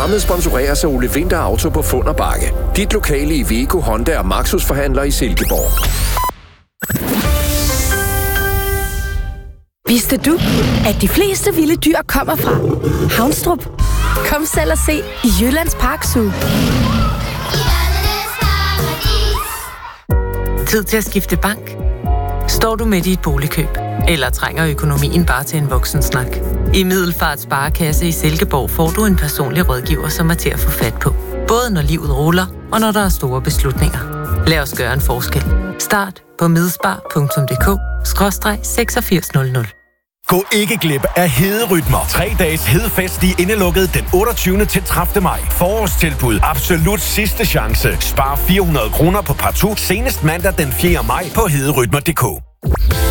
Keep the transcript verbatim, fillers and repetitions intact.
Programmet sponsoreres af Ole Winther Auto på Fund og Bakke. Dit lokale Iveco, Honda og Maxus forhandler i Silkeborg. Vidste du, at de fleste vilde dyr kommer fra Havnstrup? Kom selv og se i Jyllands Park Zoo. Tid til at skifte bank? Står du midt i et boligkøb? Eller trænger økonomien bare til en voksensnak? I Middelfart Sparekasse i Silkeborg får du en personlig rådgiver, som er til at få fat på. Både når livet ruller, og når der er store beslutninger. Lad os gøre en forskel. Start på midspar punktum d k skråstreg seksogfirs nul nul. Gå ikke glip af Hederytmer. Tre dages hedefest i indelukket den otteogtyvende til tredivte maj. Forårstilbud. Absolut sidste chance. Spar fire hundrede kroner på partout senest mandag den fjerde maj på hederytmer punktum d k.